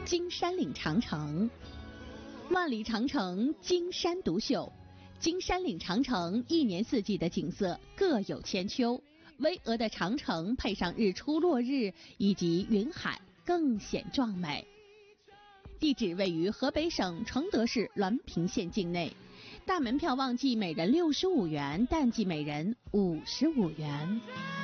金山岭长城，万里长城金山独秀。金山岭长城一年四季的景色各有千秋，巍峨的长城配上日出落日以及云海，更显壮美。地址位于河北省承德市滦平县境内，大门票旺季每人65元，淡季每人55元。